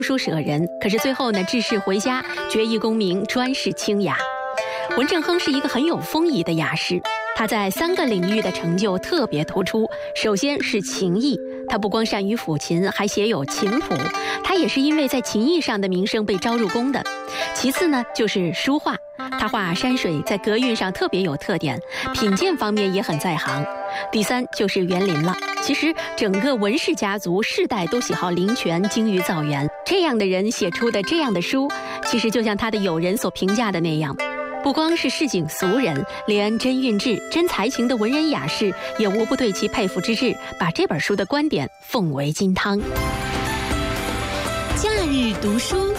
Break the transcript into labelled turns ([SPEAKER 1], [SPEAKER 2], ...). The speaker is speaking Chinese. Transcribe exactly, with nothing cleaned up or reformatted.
[SPEAKER 1] 书舍人，可是最后呢，致仕回家，决意功名专事清雅。文正亨是一个很有风仪的雅士，他在三个领域的成就特别突出。首先是琴艺，他不光善于抚琴，还写有琴谱，他也是因为在琴艺上的名声被招入宫的。其次呢，就是书画，他画山水在格韵上特别有特点，品鉴方面也很在行。第三就是园林了，其实整个文氏家族世代都喜好林泉，精于造园。这样的人写出的这样的书，其实就像他的友人所评价的那样，不光是市井俗人，连真韵致、真才情的文人雅士也无不对其佩服之至，把这本书的观点奉为金汤。
[SPEAKER 2] 假日读书